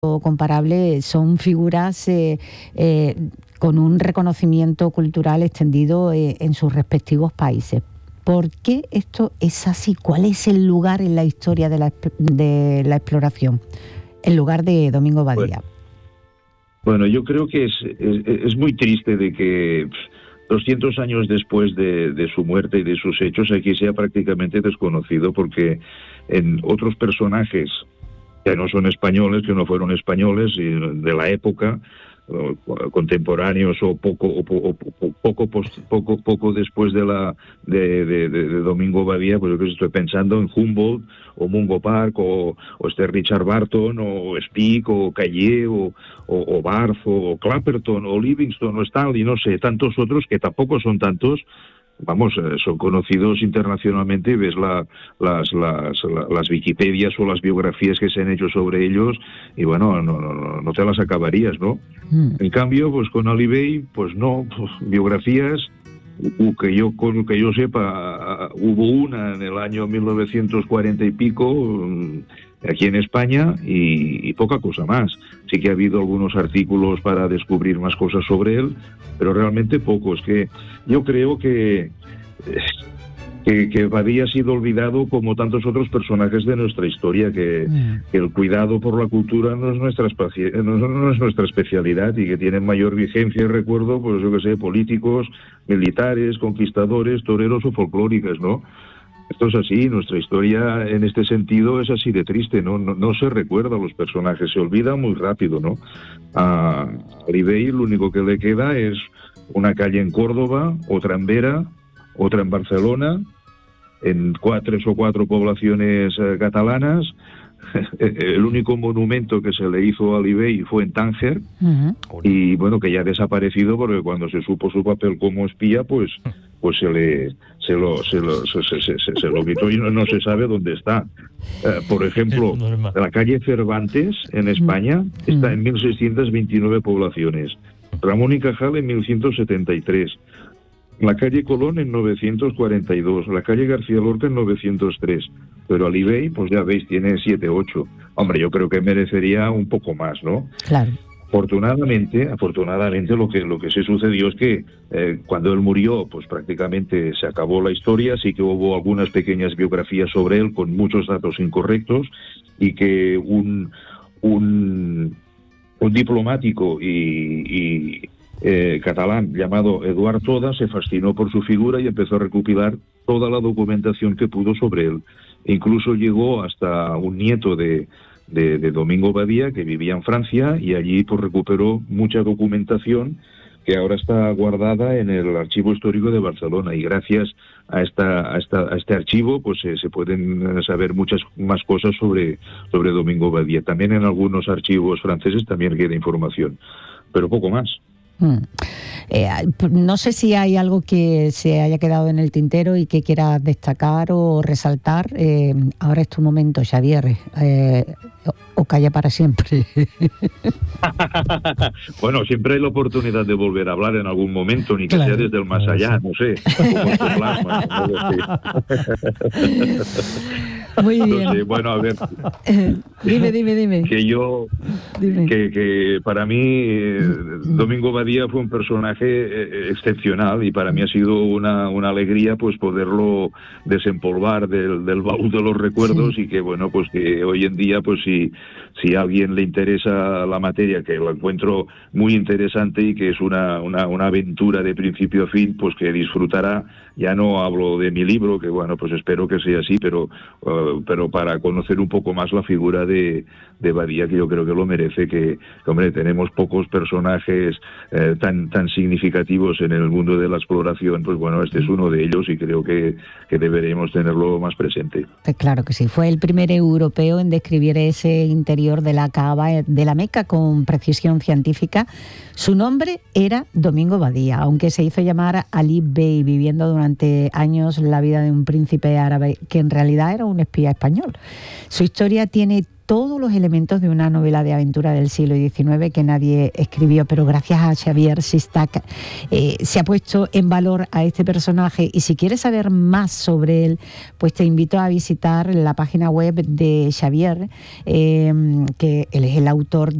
comparable, son figuras con un reconocimiento cultural extendido en sus respectivos países. ¿Por qué esto es así? ¿Cuál es el lugar en la historia de la exploración? El lugar de Domingo Badía. Bueno, yo creo que es muy triste de que 200 años después de su muerte y de sus hechos aquí sea prácticamente desconocido, porque en otros personajes que no son españoles, que no fueron españoles y de la época, contemporáneos o poco después de Domingo Badía, pues yo que estoy pensando en Humboldt o Mungo Park o Richard Barton o Speke o Caillé o Barth o Clapperton o Livingstone o Stanley, no sé, tantos otros que tampoco son tantos. Vamos, son conocidos internacionalmente, y ves las Wikipedias o las biografías que se han hecho sobre ellos y bueno, no te las acabarías, ¿no? En cambio, pues con Ali Bey, pues no, biografías, que yo sepa, hubo una en el año 1940 y pico, aquí en España, y poca cosa más. Sí que ha habido algunos artículos para descubrir más cosas sobre él, pero realmente pocos. Que yo creo que Badía ha sido olvidado como tantos otros personajes de nuestra historia, que el cuidado por la cultura no es nuestra especialidad, y que tienen mayor vigencia y recuerdo, pues yo que sé, políticos, militares, conquistadores, toreros o folclóricas, ¿no? Esto es así, nuestra historia en este sentido es así de triste, no se recuerda a los personajes, se olvida muy rápido, ¿no? A Ali Bey lo único que le queda es una calle en Córdoba, otra en Vera, otra en Barcelona, en 3 o 4 poblaciones catalanas. El único monumento que se le hizo a Ali Bey fue en Tánger, y bueno, que ya ha desaparecido porque cuando se supo su papel como espía, pues se lo quitó y no se sabe dónde está. Por ejemplo, la calle Cervantes en España está en 1629 poblaciones, Ramón y Cajal en 1173, la calle Colón en 942, la calle García Lorca en 903, pero Ali Bey, pues ya veis, tiene 7, 8. Hombre, yo creo que merecería un poco más, ¿no? Claro. Afortunadamente lo que se sucedió es que cuando él murió, pues prácticamente se acabó la historia. Sí que hubo algunas pequeñas biografías sobre él con muchos datos incorrectos, y que un diplomático y catalán llamado Eduard Toda se fascinó por su figura y empezó a recopilar toda la documentación que pudo sobre él. E incluso llegó hasta un nieto de Domingo Badía, que vivía en Francia, y allí pues recuperó mucha documentación que ahora está guardada en el Archivo Histórico de Barcelona, y gracias a este archivo pues se pueden saber muchas más cosas sobre Domingo Badía. También en algunos archivos franceses también queda información, pero poco más. No sé si hay algo que se haya quedado en el tintero y que quiera destacar o resaltar. Ahora es tu momento, Xavier, o calla para siempre. Bueno, siempre hay la oportunidad de volver a hablar en algún momento, ni que sea desde el más allá, no sé, como tu plasma, no lo sé. Muy bien. Entonces, bueno, a ver. Dime. Que para mí Domingo Badía fue un personaje excepcional, y para mí ha sido una alegría pues poderlo desempolvar del baúl de los recuerdos, y que bueno, pues que hoy en día pues si a alguien le interesa la materia, que lo encuentro muy interesante y que es una aventura de principio a fin, pues que disfrutará. Ya no hablo de mi libro, que bueno, pues espero que sea así, pero para conocer un poco más la figura de Badía, que yo creo que lo merece, que hombre, tenemos pocos personajes tan significativos en el mundo de la exploración, pues bueno, este es uno de ellos, y creo que deberíamos tenerlo más presente. Claro que sí, fue el primer europeo en describir ese interior de la Kaaba de la Meca con precisión científica. Su nombre era Domingo Badía, aunque se hizo llamar Ali Bey, viviendo durante años la vida de un príncipe árabe que en realidad era un espía español. Su historia tiene todos los elementos de una novela de aventura del siglo XIX que nadie escribió, pero gracias a Xavier Sistach se ha puesto en valor a este personaje, y si quieres saber más sobre él, pues te invito a visitar la página web de Xavier, que él es el autor